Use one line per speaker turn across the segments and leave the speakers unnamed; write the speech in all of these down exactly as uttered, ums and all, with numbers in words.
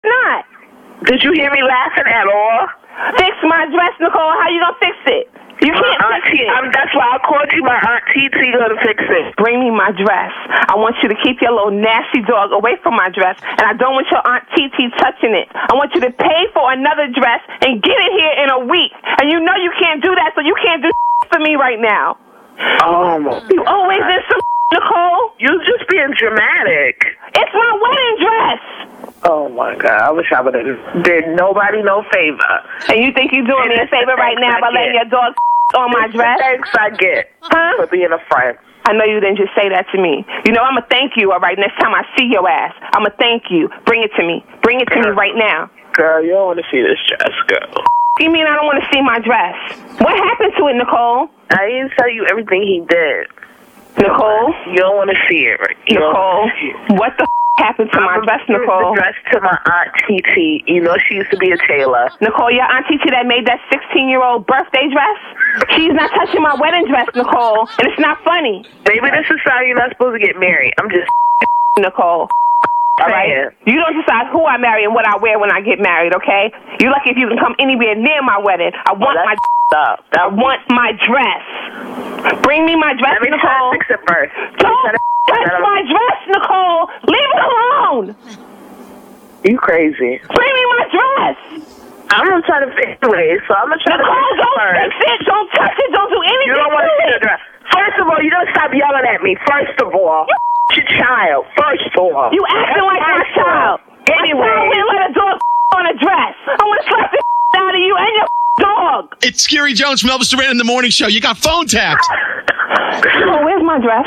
not.
Did you hear me laughing at all?
Fix my dress, Nicole. How you gonna fix it? You can't
Aunt
fix
T-
it.
I'm, that's why I called you my Aunt T T gonna fix it.
Bring me my dress. I want you to keep your little nasty dog away from my dress, and I don't want your Aunt T T touching it. I want you to pay for another dress and get it here in a week. And you know you can't do that, so you can't do for me right now.
Oh, my
You always in some Nicole.
You just being dramatic.
It's my wedding dress.
Oh, my God. I wish I would have did nobody no favor.
And you think you're doing me a favor right now by letting your dog on my dress?
Thanks I get
Huh?
for being a friend.
I know you didn't just say that to me. You know, I'm going to thank you, all right, next time I see your ass. I'm going to thank you. Bring it to me. Bring it to me right now.
Girl, you don't want to see this dress, girl.
You mean I don't want to see my dress? What happened to it, Nicole?
I didn't tell you everything he did.
Nicole?
You don't want to see it, right? You don't
Nicole?
wanna see it.
What the f- happened to my
I'm
dress,
gonna give
Nicole?
the dress to my Aunt T T. You know she used to be a tailor.
Nicole, your auntie T that made that sixteen-year-old birthday dress? She's not touching my wedding dress, Nicole, and it's not funny.
Maybe this is how you're not supposed to get married. I'm just
Nicole. All right? You don't decide who I marry and what I wear when I get married, okay? You're lucky if you can come anywhere near my wedding. I want
Oh,
my
up.
I want my dress. Bring me my dress,
Let me try
Nicole.
to fix it first.
Don't
Let me
touch
try to-
my dress, Nicole. Leave it alone.
You crazy.
Bring me my dress.
I'm gonna try to fix it anyway, so I'm gonna try
Nicole,
to fix it
don't
first.
fix it. Don't touch it. Don't do anything
You don't want to
to
see
it.
the dress. First of all, you don't stop yelling at me. First of all, your child. First of all,
You acting like my
First of all.
child.
Anyway,
I will let a dog on a dress. I want to slap the out of you and your dog.
It's Scary Jones from Elvis Duran in the Morning Show. You got phone tapped.
Nicole, where's my dress?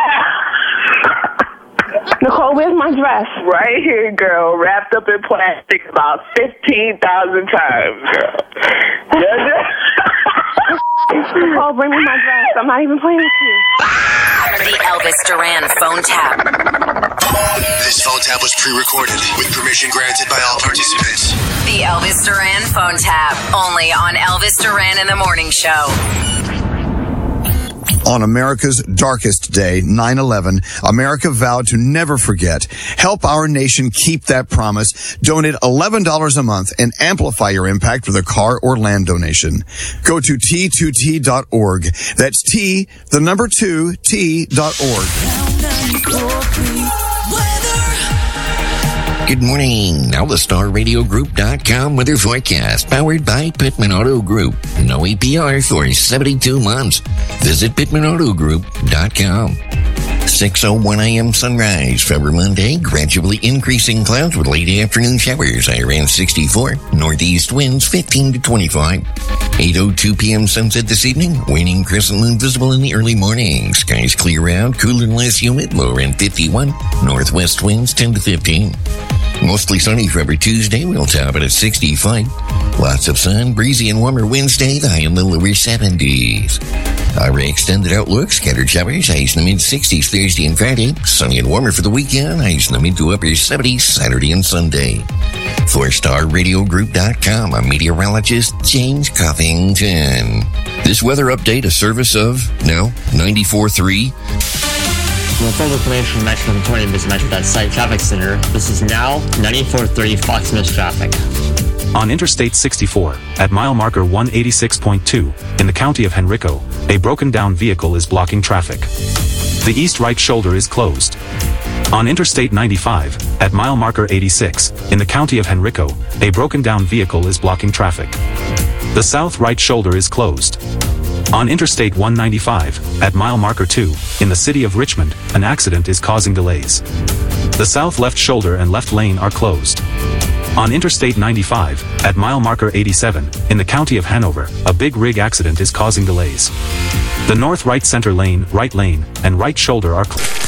Nicole, where's my dress?
right here, girl, wrapped up in plastic about fifteen thousand times, girl.
Nicole, bring me my dress. I'm not even playing with you.
The Elvis Duran phone tap.
This phone tap was pre-recorded with permission granted by all participants.
The Elvis Duran phone tap. Only on Elvis Duran in the Morning Show.
On America's darkest day, nine eleven, America vowed to never forget. Help our nation keep that promise. Donate eleven dollars a month and amplify your impact with a car or land donation. Go to T two T dot org. That's T, the number two, T dot org.
Good morning. Now the Star Radio Group dot com weather forecast powered by Pittman Auto Group. No A P R for seventy-two months. Visit Pittman Auto Group dot com. six oh one a.m. sunrise. February Monday, gradually increasing clouds with late afternoon showers. High around sixty-four. Northeast winds fifteen to twenty-five. eight oh two p.m. sunset this evening. Waning crescent moon visible in the early morning. Skies clear out, cooler and less humid. Low around fifty-one. Northwest winds ten to fifteen. Mostly sunny for every Tuesday. We'll top it at sixty-five. Lots of sun, breezy and warmer Wednesday. The high in the lower seventies. Our extended outlook, scattered showers, highs in the mid-sixties Thursday and Friday. Sunny and warmer for the weekend, highs in the mid to upper seventies Saturday and Sunday. For Star Radio Group dot com, I'm meteorologist James Covington. This weather update, a service of, no, ninety-four point three.
For full information on Metro twenty, visit Metro dot site Traffic Center. This is now ninety-four point three Fox Miss traffic.
On Interstate sixty-four, at mile marker one eighty-six point two, in the county of Henrico, a broken-down vehicle is blocking traffic. The east right shoulder is closed. On Interstate ninety-five, at mile marker eighty-six, in the county of Henrico, a broken-down vehicle is blocking traffic. The south right shoulder is closed. On Interstate one ninety-five, at mile marker two, in the city of Richmond, an accident is causing delays. The south left shoulder and left lane are closed. On Interstate ninety-five, at mile marker eighty-seven, in the county of Hanover, a big rig accident is causing delays. The north right center lane, right lane, and right shoulder are closed.